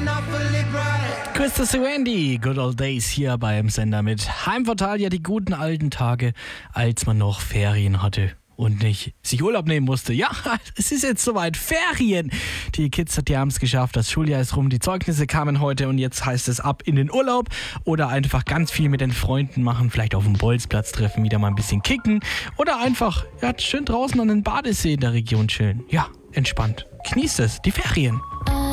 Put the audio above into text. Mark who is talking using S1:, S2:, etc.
S1: Christa Randy, Good Old Days hier beim Sender mit Heimvortal, ja die guten alten Tage, als man noch Ferien hatte und nicht sich Urlaub nehmen musste. Ja, es ist jetzt soweit, Ferien. Die Kids, die haben es geschafft, das Schuljahr ist rum, die Zeugnisse kamen heute und jetzt heißt es ab in den Urlaub oder einfach ganz viel mit den Freunden machen, vielleicht auf dem Bolzplatz treffen, wieder mal ein bisschen kicken oder einfach schön draußen an den Badesee in der Region chillen. Ja, entspannt. Genießt es, die Ferien.